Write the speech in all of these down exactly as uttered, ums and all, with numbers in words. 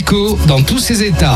l'écho dans tous ses états.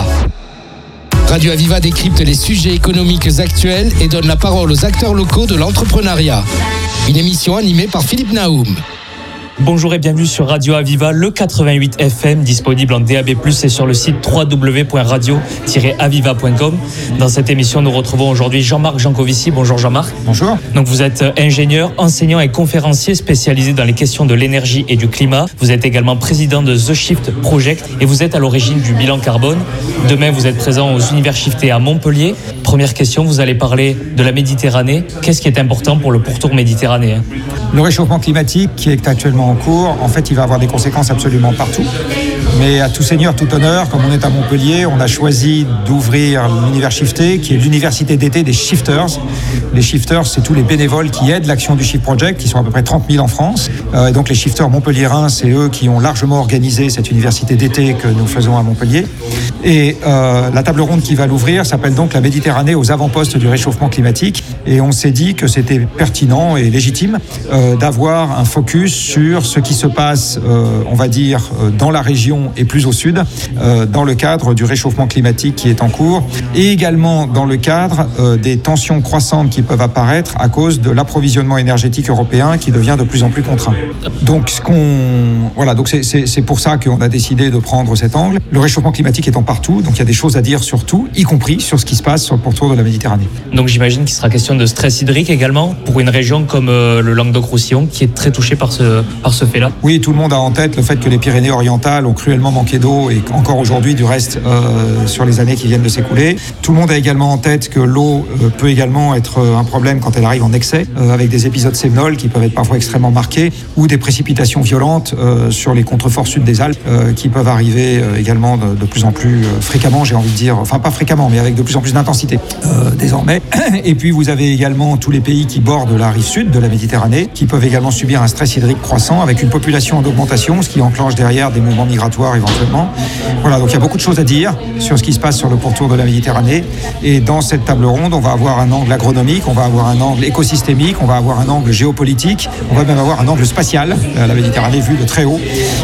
Radio Aviva décrypte les sujets économiques actuels et donne la parole aux acteurs locaux de l'entrepreneuriat. Une émission animée par Philippe Naoum. Bonjour et bienvenue sur Radio Aviva, le quatre-vingt-huit F M, disponible en D A B plus, et sur le site w w w point radio tiret aviva point com. Dans cette émission, nous retrouvons aujourd'hui Jean-Marc Jancovici. Bonjour Jean-Marc. Bonjour. Donc vous êtes ingénieur, enseignant et conférencier spécialisé dans les questions de l'énergie et du climat. Vous êtes également président de The Shift Project et vous êtes à l'origine du bilan carbone. Demain, vous êtes présent aux Univers Shiftés à Montpellier. Première question, vous allez parler de la Méditerranée. Qu'est-ce qui est important pour le pourtour méditerranéen ? Le réchauffement climatique qui est actuellement en cours, en fait, il va avoir des conséquences absolument partout. Mais à tout seigneur, tout honneur, comme on est à Montpellier, on a choisi d'ouvrir l'Univers Shifté, qui est l'université d'été des shifters. Les shifters, c'est tous les bénévoles qui aident l'action du Shift Project, qui sont à peu près trente mille en France. Euh, et donc les shifters montpelliérains, c'est eux qui ont largement organisé cette université d'été que nous faisons à Montpellier. Et euh, la table ronde qui va l'ouvrir s'appelle donc la Méditerranée aux avant-postes du réchauffement climatique. Et on s'est dit que c'était pertinent et légitime euh, d'avoir un focus sur ce qui se passe, euh, on va dire, euh, dans la région et plus au sud, euh, dans le cadre du réchauffement climatique qui est en cours, et également dans le cadre euh, des tensions croissantes qui peuvent apparaître à cause de l'approvisionnement énergétique européen qui devient de plus en plus contraint. Donc, ce qu'on, voilà, donc c'est, c'est, c'est pour ça qu'on a décidé de prendre cet angle. Le réchauffement climatique étant partout, donc il y a des choses à dire sur tout, y compris sur ce qui se passe sur le pourtour de la Méditerranée. Donc j'imagine qu'il sera question de stress hydrique également pour une région comme euh, le Languedoc-Roussillon qui est très touchée par ce, par ce fait-là. Oui, tout le monde a en tête le fait que les Pyrénées-Orientales ont cruellement manqué d'eau et encore aujourd'hui du reste euh, sur les années qui viennent de s'écouler. Tout le monde a également en tête que l'eau euh, peut également être euh, un problème quand elle arrive en excès, euh, avec des épisodes sévenols qui peuvent être parfois extrêmement marqués, ou des précipitations violentes euh, sur les contreforts sud des Alpes euh, qui peuvent arriver euh, également de, de plus en plus euh, fréquemment, j'ai envie de dire, enfin pas fréquemment, mais avec de plus en plus d'intensité euh, désormais. Et puis vous avez également tous les pays qui bordent la rive sud de la Méditerranée, qui peuvent également subir un stress hydrique croissant avec une population en augmentation, ce qui enclenche derrière des mouvements migratoires éventuellement. Voilà, donc il y a beaucoup de choses à dire sur ce qui se passe sur le pourtour de la Méditerranée. Et dans cette table ronde, on va avoir un angle agronomique, on va avoir un angle écosystémique, on va avoir un angle géopolitique, on va même avoir un angle spatial, la Méditerranée vue de très haut.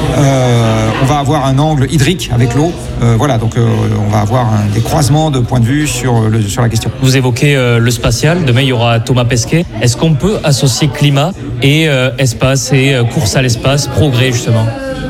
Euh, on va avoir un angle hydrique avec l'eau. Euh, voilà, donc euh, on va avoir un, des croisements de points de vue sur, le, sur la question. Vous évoquez euh, le spatial, demain il y aura Thomas Pesquet. Est-ce qu'on peut associer climat et euh, espace et euh, course à l'espace, progrès justement ?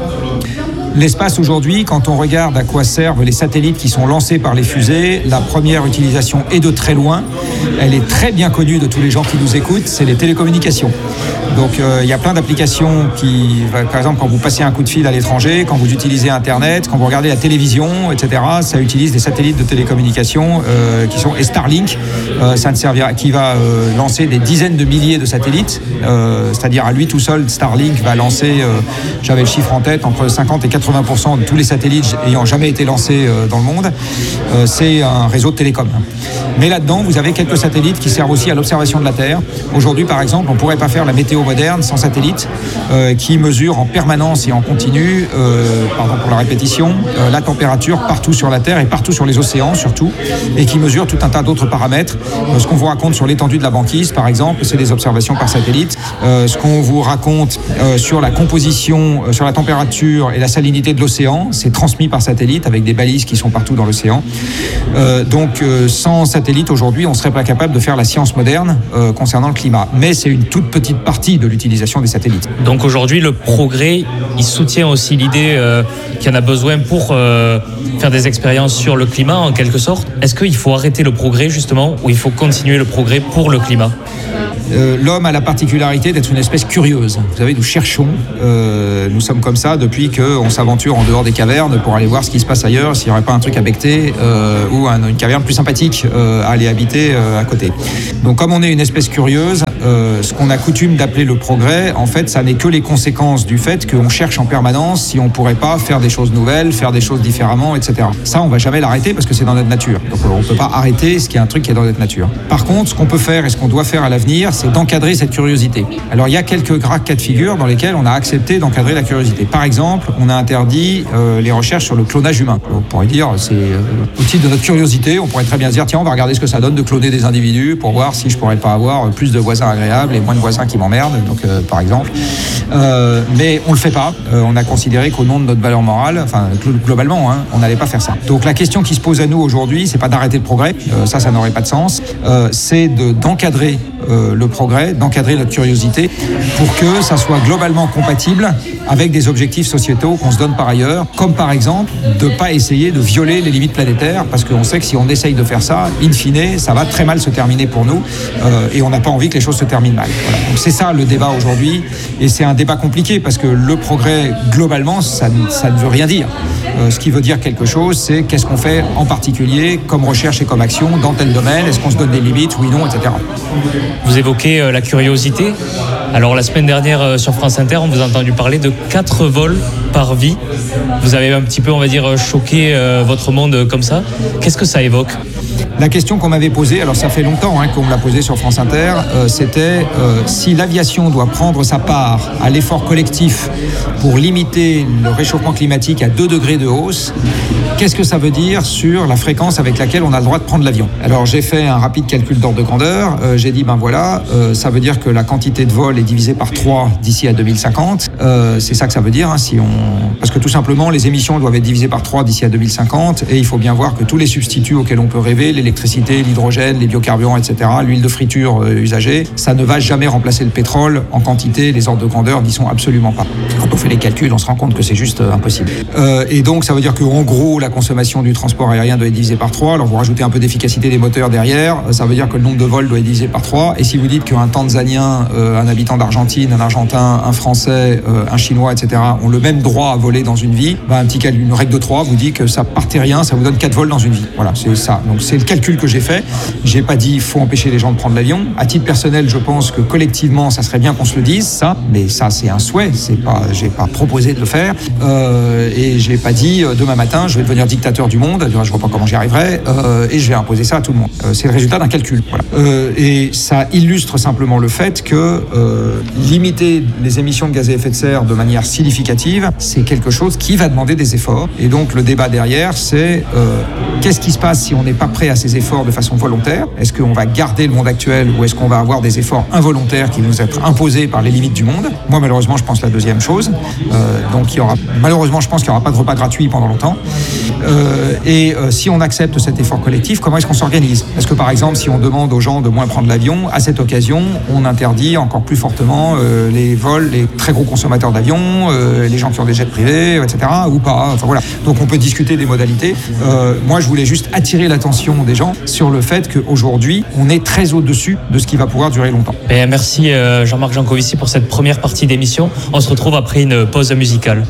L'espace aujourd'hui, quand on regarde à quoi servent les satellites qui sont lancés par les fusées, la première utilisation est de très loin. Elle est très bien connue de tous les gens qui nous écoutent, c'est les télécommunications. Donc euh, il y a plein d'applications qui, par exemple, quand vous passez un coup de fil à l'étranger, quand vous utilisez Internet, quand vous regardez la télévision, et cetera, ça utilise des satellites de télécommunications euh, qui sont et Starlink, euh, ça ne servira, qui va euh, lancer des dizaines de milliers de satellites, euh, c'est-à-dire à lui tout seul, Starlink va lancer, euh, j'avais le chiffre en tête, entre cinquante et quatre-vingts pour cent de tous les satellites ayant jamais été lancés euh, dans le monde. Euh, c'est un réseau de télécom. Mais là-dedans, vous avez quelques satellites qui servent aussi à l'observation de la Terre. Aujourd'hui, par exemple, on ne pourrait pas faire la météo moderne sans satellite euh, qui mesure en permanence et en continu, euh, pardon pour la répétition, euh, la température partout sur la Terre et partout sur les océans surtout, et qui mesure tout un tas d'autres paramètres. Euh, ce qu'on vous raconte sur l'étendue de la banquise, par exemple, c'est des observations par satellite. Euh, ce qu'on vous raconte euh, sur la composition, euh, sur la température et la salinité de l'océan, c'est transmis par satellite avec des balises qui sont partout dans l'océan. Euh, donc euh, sans satellite aujourd'hui, on ne serait pas capable de faire la science moderne euh, concernant le climat. Mais c'est une toute petite partie de l'utilisation des satellites. Donc aujourd'hui, le progrès, il soutient aussi l'idée euh, qu'il y en a besoin pour euh, faire des expériences sur le climat en quelque sorte. Est-ce qu'il faut arrêter le progrès justement ou il faut continuer le progrès pour le climat ? Euh, l'homme a la particularité d'être une espèce curieuse. Vous savez, nous cherchons, euh, nous sommes comme ça depuis qu'on s'aventure en dehors des cavernes pour aller voir ce qui se passe ailleurs, s'il n'y aurait pas un truc à becter euh, ou un, une caverne plus sympathique euh, à aller habiter euh, à côté. Donc comme on est une espèce curieuse, euh, ce qu'on a coutume d'appeler le progrès, en fait, ça n'est que les conséquences du fait qu'on cherche en permanence si on ne pourrait pas faire des choses nouvelles, faire des choses différemment, et cetera. Ça, on ne va jamais l'arrêter parce que c'est dans notre nature. Donc on ne peut pas arrêter ce qui est un truc qui est dans notre nature. Par contre, ce qu'on peut faire et ce qu'on doit faire à l'avenir, c'est d'encadrer cette curiosité. Alors il y a quelques cas de figure dans lesquels on a accepté d'encadrer la curiosité. Par exemple, on a interdit euh, les recherches sur le clonage humain. On pourrait dire, c'est euh, au titre de notre curiosité, on pourrait très bien se dire, tiens, on va regarder ce que ça donne de cloner des individus pour voir si je pourrais pas avoir plus de voisins agréables et moins de voisins qui m'emmerdent, donc euh, par exemple. Euh, mais on le fait pas. Euh, on a considéré qu'au nom de notre valeur morale, enfin globalement, hein, on n'allait pas faire ça. Donc la question qui se pose à nous aujourd'hui, c'est pas d'arrêter le progrès, euh, ça, ça n'aurait pas de sens. Euh, c'est de, d'encadrer euh, le progrès, d'encadrer notre curiosité pour que ça soit globalement compatible avec des objectifs sociétaux qu'on se donne par ailleurs, comme par exemple de ne pas essayer de violer les limites planétaires, parce qu'on sait que si on essaye de faire ça, in fine, ça va très mal se terminer pour nous, euh, et on n'a pas envie que les choses se terminent mal. Voilà. Donc c'est ça le débat aujourd'hui, et c'est un débat compliqué, parce que le progrès, globalement, ça, ça ne veut rien dire. Euh, ce qui veut dire quelque chose, c'est qu'est-ce qu'on fait en particulier comme recherche et comme action dans tel domaine, est-ce qu'on se donne des limites, oui, non, et cetera. Vous évoquez euh, la curiosité. Alors la semaine dernière euh, sur France Inter, on vous a entendu parler de quatre vols par vie. Vous avez un petit peu, on va dire, choqué euh, votre monde comme ça. Qu'est-ce que ça évoque ? La question qu'on m'avait posée, alors ça fait longtemps hein, qu'on me l'a posée sur France Inter, euh, c'était euh, si l'aviation doit prendre sa part à l'effort collectif pour limiter le réchauffement climatique à deux degrés de hausse, qu'est-ce que ça veut dire sur la fréquence avec laquelle on a le droit de prendre l'avion ? Alors j'ai fait un rapide calcul d'ordre de grandeur, euh, j'ai dit ben voilà, euh, ça veut dire que la quantité de vol est divisée par trois d'ici à deux mille cinquante, euh, c'est ça que ça veut dire, hein, si on... parce que tout simplement les émissions doivent être divisées par trois d'ici à deux mille cinquante, et il faut bien voir que tous les substituts auxquels on peut rêver, l'électricité, l'hydrogène, les biocarburants, et cetera, l'huile de friture euh, usagée, ça ne va jamais remplacer le pétrole en quantité, les ordres de grandeur n'y sont absolument pas. Quand on fait les calculs, on se rend compte que c'est juste euh, impossible. Euh, et donc ça veut dire qu'en gros, la consommation du transport aérien doit être divisée par trois, alors vous rajoutez un peu d'efficacité des moteurs derrière, ça veut dire que le nombre de vols doit être divisé par trois, et si vous dites qu'un Tanzanien, euh, un habitant d'Argentine, un Argentin, un Français, euh, un Chinois, et cetera, ont le même droit à voler dans une vie, bah, un petit calcul, une règle de trois vous dit que ça par terrien, ça vous donne quatre vols dans une vie. Voilà, c'est ça. Donc c'est le calcul que j'ai fait. J'ai pas dit faut empêcher les gens de prendre l'avion. À titre personnel, je pense que collectivement, ça serait bien qu'on se le dise, ça. Mais ça, c'est un souhait. C'est pas, j'ai pas proposé de le faire. Euh, et j'ai pas dit euh, demain matin, je vais devenir dictateur du monde. Je vois pas comment j'y arriverai. Euh, et je vais imposer ça à tout le monde. Euh, c'est le résultat d'un calcul. Voilà. Euh, et ça illustre simplement le fait que euh, limiter les émissions de gaz à effet de serre de manière significative, c'est quelque chose qui va demander des efforts. Et donc le débat derrière, c'est euh, qu'est-ce qui se passe si on n'est pas prêt à ces efforts de façon volontaire ? Est-ce qu'on va garder le monde actuel ou est-ce qu'on va avoir des efforts involontaires qui vont nous être imposés par les limites du monde ? Moi, malheureusement, je pense la deuxième chose. Euh, donc, il y aura, malheureusement, je pense qu'il n'y aura pas de repas gratuit pendant longtemps. Euh, et euh, si on accepte cet effort collectif, comment est-ce qu'on s'organise ? Est-ce que, par exemple, si on demande aux gens de moins prendre l'avion, à cette occasion, on interdit encore plus fortement euh, les vols, les très gros consommateurs d'avion, euh, les gens qui ont des jets privés, et cetera, ou pas ? Enfin, voilà. Donc, on peut discuter des modalités. Euh, moi, je voulais juste attirer l'attention des gens sur le fait qu'aujourd'hui, on est très au-dessus de ce qui va pouvoir durer longtemps. Et merci Jean-Marc Jancovici pour cette première partie d'émission. On se retrouve après une pause musicale.